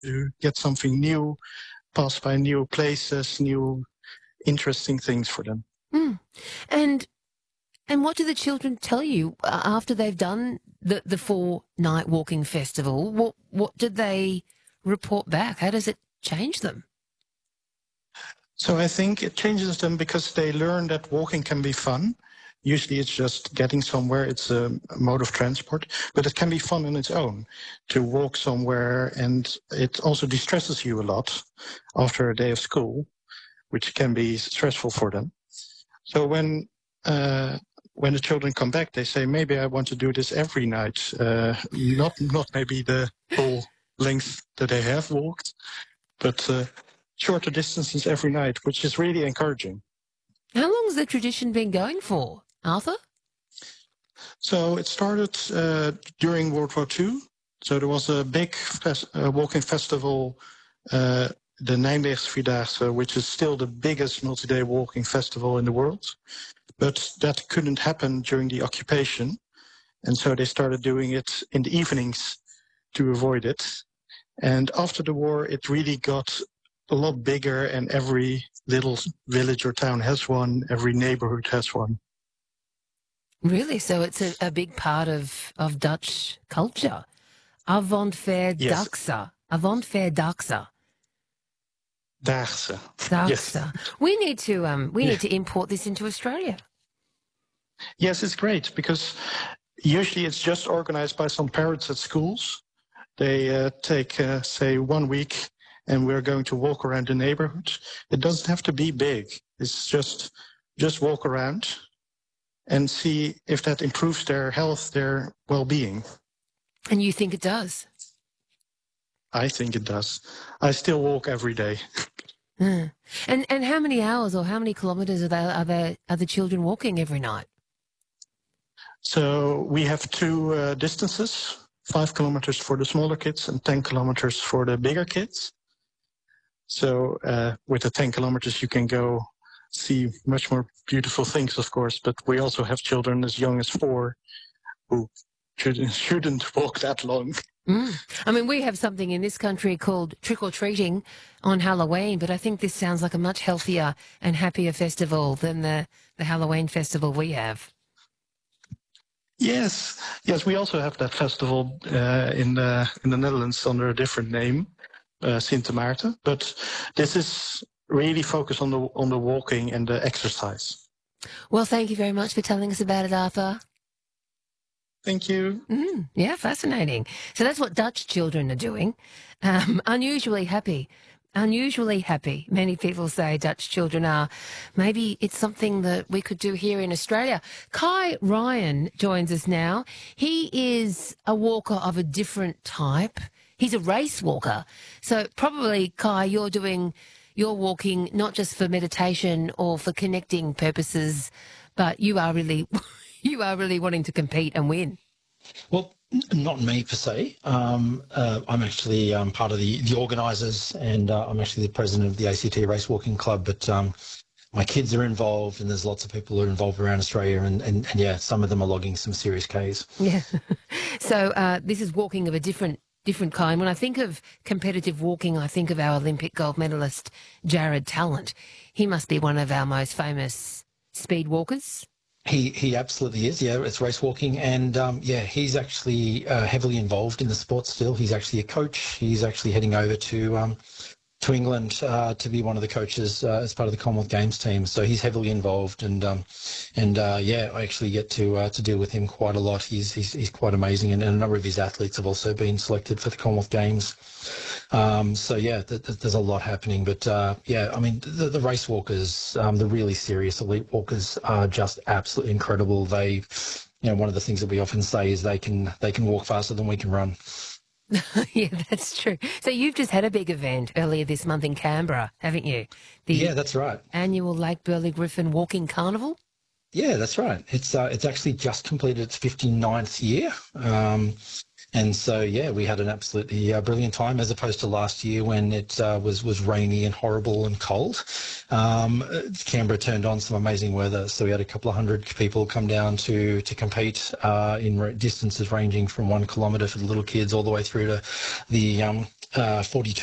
to get something new, pass by new places, new interesting things for them. Mm. And what do the children tell you after they've done the 4-night walking festival? What did they report back? How does it change them? So I think it changes them because they learn that walking can be fun. Usually it's just getting somewhere. It's a mode of transport, but it can be fun on its own to walk somewhere. And it also distresses you a lot after a day of school, which can be stressful for them. So when the children come back, they say, maybe I want to do this every night, not maybe the full length that they have walked, but shorter distances every night, which is really encouraging. How long has the tradition been going for, Arthur? So it started during World War II. So there was a big walking festival, the Nijmeegsvierdaagse, which is still the biggest multi-day walking festival in the world. But that couldn't happen during the occupation. And so they started doing it in the evenings to avoid it. And after the war, it really got a lot bigger, and every little village or town has one. Every neighborhood has one. Really? So it's a big part of Dutch culture. Avondverdagse. Yes. Avondverdagse. Daagse. Yes. Yes. We need to import this into Australia. Yes, it's great because usually it's just organized by some parents at schools. They take, say, 1 week, and we're going to walk around the neighborhood. It doesn't have to be big. It's just walk around and see if that improves their health, their well-being. And you think it does? I think it does. I still walk every day. And how many hours or how many kilometres are the children walking every night? So we have two distances, 5 kilometers for the smaller kids and 10 kilometers for the bigger kids. So with the 10 kilometers, you can go see much more beautiful things, of course, but we also have children as young as 4 who shouldn't walk that long. I mean, we have something in this country called trick-or-treating on Halloween, but I think this sounds like a much healthier and happier festival than the Halloween festival we have. Yes, we also have that festival in the Netherlands under a different name, Sint Maarten. But this is really focused on the walking and the exercise. Well, thank you very much for telling us about it, Arthur. Thank you. Yeah, fascinating. So that's what Dutch children are doing. Unusually happy. Unusually happy, many people say Dutch children are. Maybe it's something that we could do here in Australia. Kai Ryan joins us now. He is a walker of a different type. He's a race walker. So probably, Kai, you're walking not just for meditation or for connecting purposes, but you are really wanting to compete and win. Well, not me per se. I'm actually part of the organisers, and I'm actually the president of the ACT Race Walking Club. But my kids are involved, and there's lots of people who are involved around Australia, and yeah, some of them are logging some serious Ks. Yeah. So this is walking of a different kind. When I think of competitive walking, I think of our Olympic gold medalist, Jared Tallant. He must be one of our most famous speed walkers. He absolutely is. Yeah, it's race walking, and yeah, he's actually heavily involved in the sport still. He's actually a coach. He's actually heading over to England to be one of the coaches as part of the Commonwealth Games team. So he's heavily involved, and yeah, I actually get to deal with him quite a lot. He's quite amazing, and a number of his athletes have also been selected for the Commonwealth Games. So yeah, there's a lot happening. But yeah, I mean, the race walkers, the really serious elite walkers, are just absolutely incredible. They, one of the things that we often say is they can walk faster than we can run. Yeah, that's true. So you've just had a big event earlier this month in Canberra, haven't you? Yeah, that's right. Annual Lake Burley Griffin Walking Carnival? Yeah, that's right. It's actually just completed its 59th year. And so, yeah, we had an absolutely brilliant time, as opposed to last year when it was rainy and horrible and cold. Canberra turned on some amazing weather, so we had a couple of hundred people come down to compete in distances ranging from 1 kilometre for the little kids all the way through to the 42